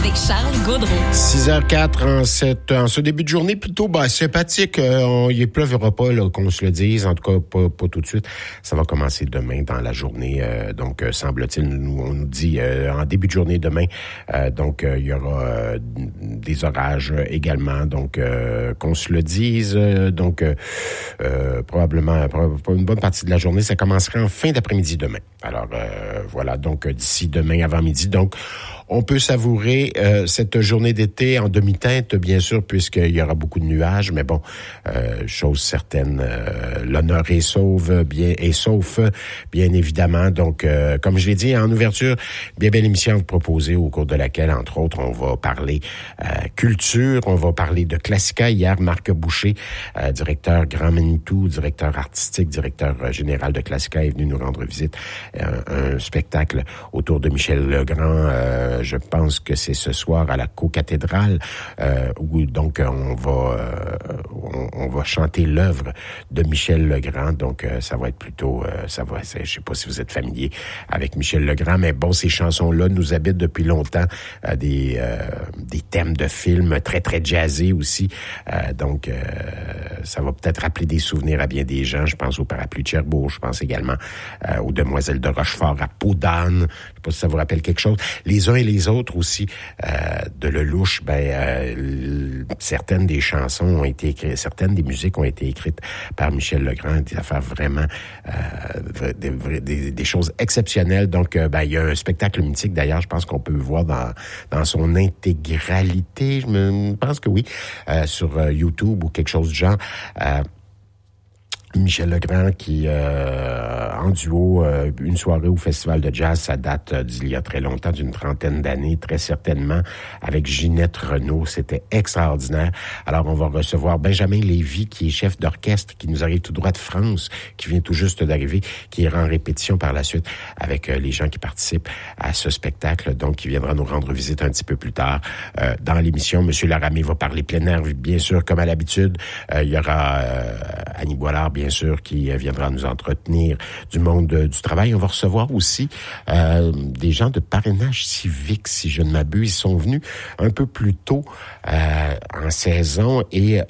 avec Charles Gaudreau. 6h04 en ce début de journée plutôt sympathique. Il ne pleuvra pas, là, qu'on se le dise. En tout cas, pas tout de suite. Ça va commencer demain dans la journée. Donc, semble-t-il, on nous dit en début de journée demain. Il y aura des orages également. Donc, qu'on se le dise. Probablement pour une bonne partie de la journée. Ça commencera en fin d'après-midi demain. Alors, voilà. Donc, d'ici demain avant midi. Donc, on peut savourer cette journée d'été en demi-teinte, bien sûr, puisqu'il y aura beaucoup de nuages. Mais bon, chose certaine, l'honneur est sauf, bien évidemment. Donc, comme je l'ai dit en ouverture, bien belle émission à vous proposer, au cours de laquelle, entre autres, on va parler culture, on va parler de Classica. Hier, Marc Boucher, directeur Grand Manitou, directeur artistique, directeur général de Classica, est venu nous rendre visite. Un spectacle autour de Michel Legrand. Je pense que c'est ce soir à la Co-cathédrale où donc on va chanter l'œuvre de Michel Legrand. Donc ça va être plutôt je sais pas si vous êtes familier avec Michel Legrand, mais bon, ces chansons-là nous habitent depuis longtemps, des thèmes de films très très jazzés aussi. Ça va peut-être rappeler des souvenirs à bien des gens. Je pense au Parapluie de Cherbourg, je pense également aux Demoiselles de Rochefort à Peau d'âne. Je sais pas si ça vous rappelle quelque chose. Les uns et les autres aussi, de Lelouch, certaines des chansons ont été écrites, certaines des musiques ont été écrites par Michel Legrand, des affaires vraiment, des choses exceptionnelles. Donc, il y a un spectacle mythique, d'ailleurs, je pense qu'on peut le voir dans son intégralité, je pense que oui, sur YouTube ou quelque chose du genre. Michel Legrand qui, en duo, une soirée au Festival de Jazz, ça date d'il y a très longtemps, d'une trentaine d'années, très certainement, avec Ginette Renault. C'était extraordinaire. Alors, on va recevoir Benjamin Lévy, qui est chef d'orchestre, qui nous arrive tout droit de France, qui vient tout juste d'arriver, qui ira en répétition par la suite avec les gens qui participent à ce spectacle, donc qui viendra nous rendre visite un petit peu plus tard dans l'émission. Monsieur Laramé va parler plein air, bien sûr, comme à l'habitude. Il y aura Annie Boilard, bien sûr, qui viendra nous entretenir du monde du travail. On va recevoir aussi des gens de parrainage civique, si je ne m'abuse. Ils sont venus un peu plus tôt en saison et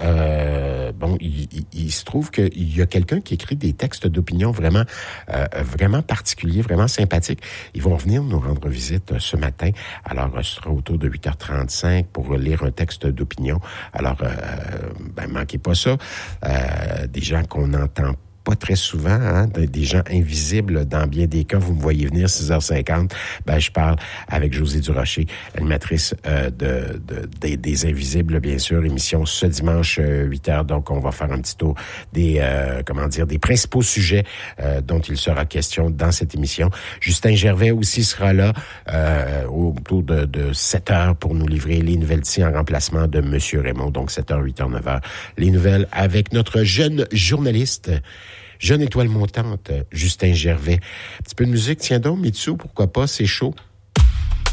il se trouve qu'il y a quelqu'un qui écrit des textes d'opinion vraiment particuliers, vraiment sympathiques. Ils vont venir nous rendre visite ce matin. Alors, ce sera autour de 8h35 pour lire un texte d'opinion. Alors, manquez pas ça. Des gens qu'on entend pas très souvent, hein, des gens invisibles dans bien des cas. Vous me voyez venir 6h50, je parle avec Josée Durocher, animatrice des Invisibles, bien sûr, émission ce dimanche 8h. Donc, on va faire un petit tour des principaux sujets dont il sera question dans cette émission. Justin Gervais aussi sera là autour de 7h pour nous livrer les nouvelles d'ici en remplacement de Monsieur Raymond. Donc, 7h, 8h, 9h. Les nouvelles avec notre jeune journaliste, jeune étoile montante, Justin Gervais. Un petit peu de musique, tiens donc, Mitsu, pourquoi pas, c'est chaud.